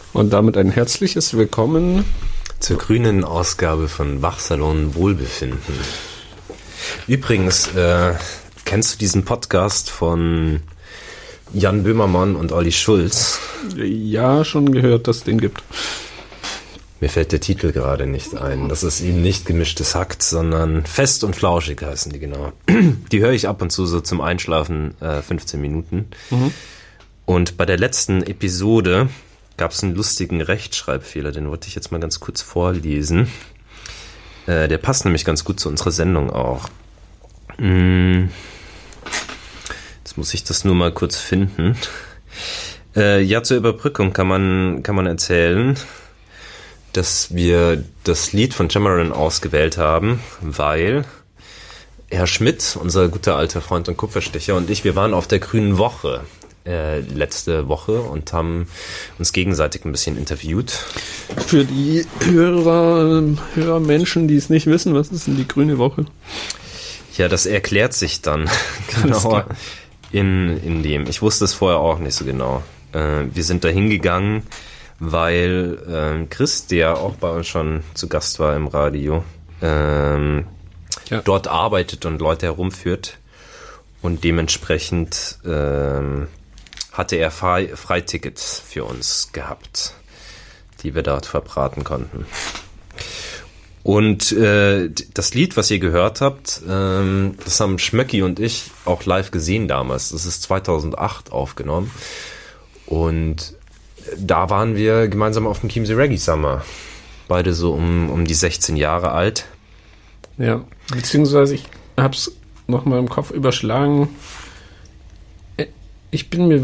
Und damit ein herzliches Willkommen zur grünen Ausgabe von Wachsalon Wohlbefinden. Übrigens, kennst du diesen Podcast von Jan Böhmermann und Olli Schulz? Ja, schon gehört, dass es den gibt. Mir fällt der Titel gerade nicht ein. Das ist eben nicht gemischtes Hack, sondern fest und flauschig heißen die genau. Die höre ich ab und zu so zum Einschlafen 15 Minuten. Mhm. Und bei der letzten Episode gab es einen lustigen Rechtschreibfehler, den wollte ich jetzt mal ganz kurz vorlesen. Der passt nämlich ganz gut zu unserer Sendung auch. Jetzt muss ich das nur mal kurz finden. Ja, zur Überbrückung kann man erzählen, dass wir das Lied von Cameron ausgewählt haben, weil Herr Schmidt, unser guter alter Freund und Kupferstecher, und ich, wir waren auf der Grünen Woche letzte Woche und haben uns gegenseitig ein bisschen interviewt. Für die Hörermenschen, die es nicht wissen, was ist denn die Grüne Woche? Ja, das erklärt sich dann genauer in dem. Ich wusste es vorher auch nicht so genau. Wir sind da hingegangen, weil Chris, der auch bei uns schon zu Gast war im Radio, dort arbeitet und Leute herumführt und dementsprechend hatte er Freitickets für uns gehabt, die wir dort verbraten konnten. Und das Lied, was ihr gehört habt, das haben Schmöcki und ich auch live gesehen damals. Das ist 2008 aufgenommen. Und da waren wir gemeinsam auf dem Chiemsee Reggae Summer. Beide so um die 16 Jahre alt. Ja, beziehungsweise ich habe es nochmal im Kopf überschlagen. Ich bin mir